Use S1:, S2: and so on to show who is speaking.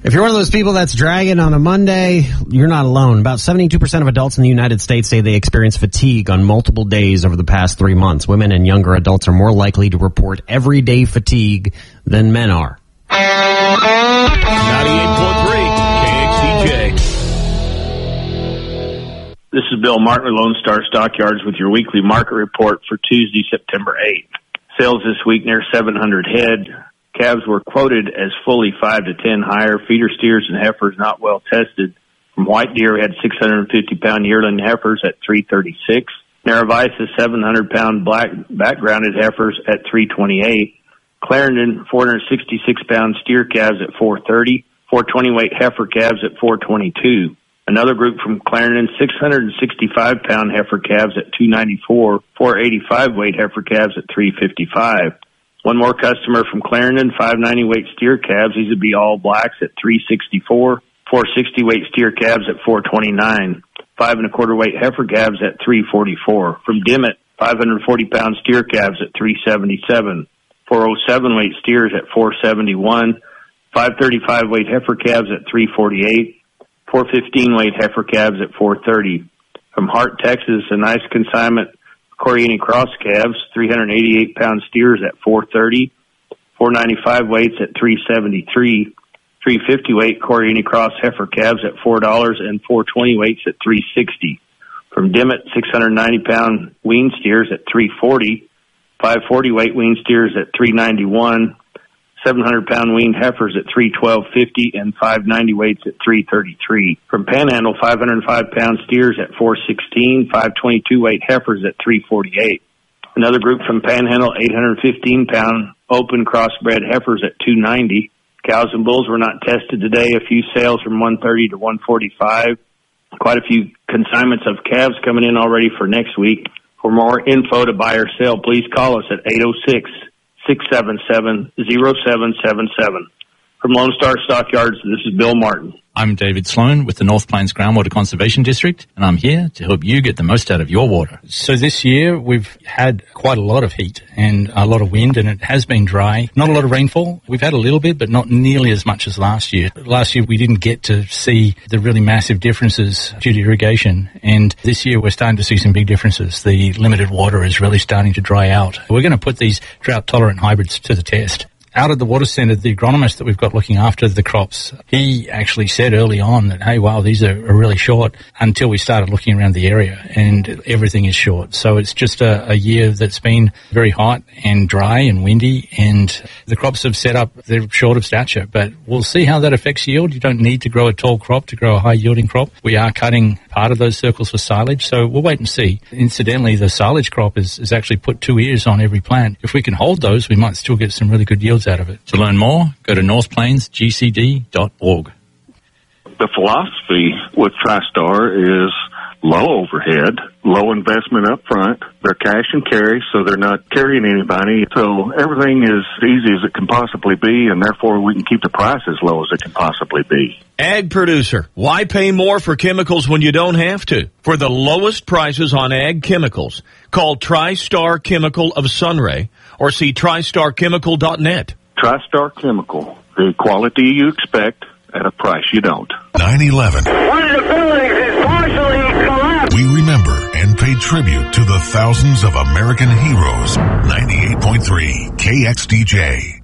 S1: If you're one of those people that's dragging on a Monday, you're not alone. About 72% of adults in the United States say they experience fatigue on multiple days over the past 3 months. Women and younger adults are more likely to report everyday fatigue than men are.
S2: 98.3 KXTJ.
S3: This is Bill Martin, Lone Star Stockyards, with your weekly market report for Tuesday, September 8th. Sales this week near 700 head. Calves were quoted as fully 5 to 10 higher. Feeder steers and heifers not well tested. From white deer, we had 650-pound yearling heifers at 336. Narvaez 700-pound black backgrounded heifers at 328. Clarendon 466-pound steer calves at 430. 420-weight heifer calves at 422. Another group from Clarendon, 665-pound heifer calves at 294. 485-weight heifer calves at 355. One more customer from Clarendon, 590-weight steer calves. These would be all blacks at 364. 460-weight steer calves at 429. 5 1/4-weight heifer calves at 344. From Dimmitt, 540-pound steer calves at 377. 407-weight steers at 471. 535-weight heifer calves at 348. 415-weight heifer calves at 430. From Hart, Texas, a nice consignment Corriini Cross calves, 388-pound steers at 430, 495 weights at 373, 350-weight Corriini Cross heifer calves at $4, and 420 weights at 360. From Dimmitt, 690-pound wean steers at 340, 540-weight wean steers at 391, 700-pound weaned heifers at $312.50, and 590 weights at $333. From Panhandle, 505-pound steers at $416, 522-weight heifers at $348. Another group from Panhandle, 815-pound open crossbred heifers at $290. Cows and bulls were not tested today. A few sales from $130 to $145. Quite a few consignments of calves coming in already for next week. For more info to buy or sell, please call us at 806-677-0777. From Lone Star Stockyards, this is Bill Martin.
S4: I'm David Sloan with the North Plains Groundwater Conservation District, and I'm here to help you get the most out of your water. So this year, we've had quite a lot of heat and a lot of wind, and it has been dry. Not a lot of rainfall. We've had a little bit, but not nearly as much as last year. Last year, we didn't get to see the really massive differences due to irrigation, and this year, we're starting to see some big differences. The limited water is really starting to dry out. We're going to put these drought-tolerant hybrids to the test. Out at the water centre, the agronomist that we've got looking after the crops, he actually said early on that, hey, wow, these are really short, until we started looking around the area, and everything is short. So it's just a year that's been very hot and dry and windy, and the crops have set up, they're short of stature. But we'll see how that affects yield. You don't need to grow a tall crop to grow a high-yielding crop. We are cutting part of those circles for silage, so we'll wait and see. Incidentally, the silage crop is actually put 2 ears on every plant. If we can hold those, we might still get some really good yields out of it. To learn more, go to northplainsgcd.org.
S5: The philosophy with TriStar is low overhead, low investment up front. They're cash and carry, so they're not carrying anybody. So everything is easy as it can possibly be, and therefore we can keep the price as low as it can possibly be.
S2: Ag producer, why pay more for chemicals when you don't have to? For the lowest prices on ag chemicals, call TriStar Chemical of Sunray or see tristarchemical.net.
S5: TriStar Chemical, the quality you expect at a price you don't.
S6: 9/11.
S7: One of the buildings is partially collapsed.
S6: We remember and pay tribute to the thousands of American heroes. 98.3 KXDJ.